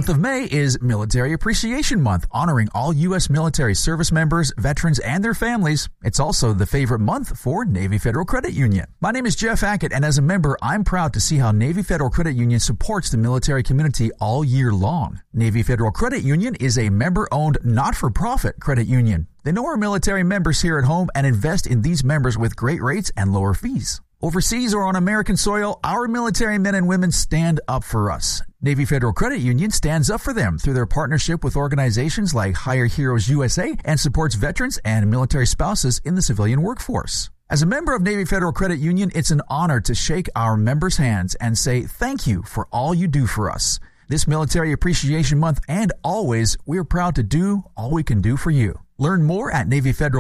month of May is Military Appreciation Month, honoring all U.S. military service members, veterans, and their families. It's also the favorite month for Navy Federal Credit Union. My name is Jeff Hackett, and as a member, I'm proud to see how Navy Federal Credit Union supports the military community all year long. Navy Federal Credit Union is a member-owned, not-for-profit credit union. They know our military members here at home and invest in these members with great rates and lower fees. Overseas or on American soil, our military men and women stand up for us. Navy Federal Credit Union stands up for them through their partnership with organizations like Hire Heroes USA and supports veterans and military spouses in the civilian workforce. As a member of Navy Federal Credit Union, it's an honor to shake our members' hands and say thank you for all you do for us. This Military Appreciation Month and always, we are proud to do all we can do for you. Learn more at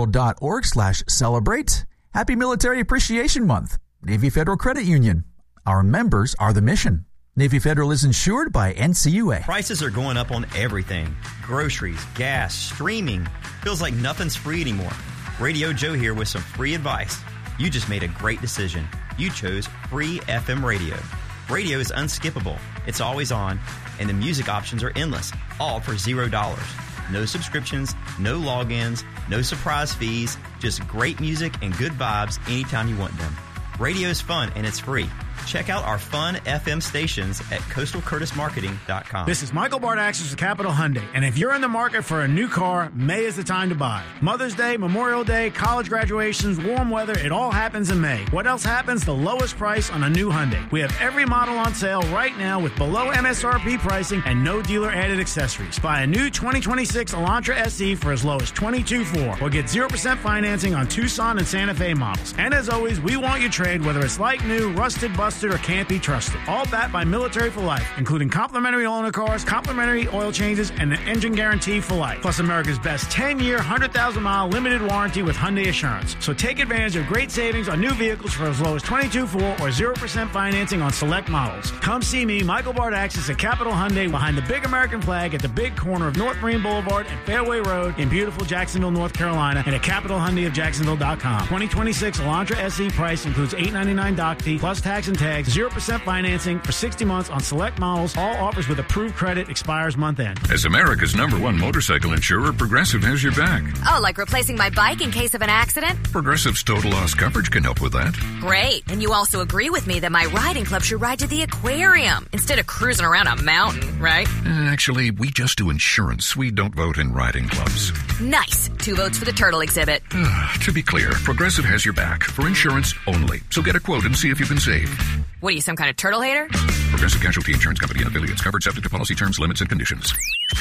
NavyFederal.org/celebrate. Happy Military Appreciation Month. Navy Federal Credit Union. Our members are the mission. Navy Federal is insured by NCUA. Prices are going up on everything. Groceries, gas, streaming. Feels like nothing's free anymore. Radio Joe here with some free advice. You just made a great decision. You chose free FM radio. Radio is unskippable. It's always on, and the music options are endless, all for $0. No subscriptions, no logins, no surprise fees, just great music and good vibes anytime you want them. Radio is fun and it's free. Check out our fun FM stations at coastalcurtismarketing.com. This is Michael Bardaxis with Capital Hyundai, and if you're in the market for a new car, May is the time to buy. Mother's Day, Memorial Day, college graduations, warm weather, it all happens in May. What else happens? The lowest price on a new Hyundai. We have every model on sale right now with below MSRP pricing and no dealer-added accessories. Buy a new 2026 Elantra SE for as low as $22,400 or get 0% financing on Tucson and Santa Fe models. And as always, we want your trade, whether it's like new, rusted, busted, or can't be trusted. All backed by Military for Life, including complimentary owner cars, complimentary oil changes, and an engine guarantee for life. Plus America's best 10-year, 100,000-mile limited warranty with Hyundai Assurance. So take advantage of great savings on new vehicles for as low as $22,400 or 0% financing on select models. Come see me, Michael Bardaxis at Capital Hyundai, behind the big American flag at the big corner of North Marine Boulevard and Fairway Road in beautiful Jacksonville, North Carolina, and at CapitalHyundaiofJacksonville.com. 2026 Elantra SE price includes $899 doc fee plus tax and tags, 0% financing for 60 months on select models. All offers with approved credit, expires month end. As America's #1 motorcycle insurer, Progressive has your back. Oh, like replacing my bike in case of an accident? Progressive's total loss coverage can help with that. Great. And you also agree with me that my riding club should ride to the aquarium instead of cruising around a mountain, right? Actually, we just do insurance. We don't vote in riding clubs. Nice. 2 votes for the turtle exhibit. To be clear, Progressive has your back for insurance only. So get a quote and see if you can save. What are you, some kind of turtle hater? Progressive Casualty Insurance Company and affiliates. Covered subject to policy terms, limits, and conditions.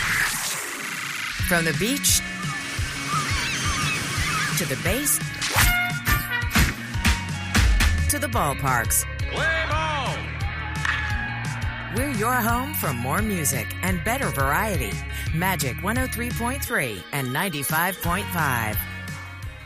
From the beach to the base to the ballparks. Play ball! We're your home for more music and better variety. Magic 103.3 and 95.5.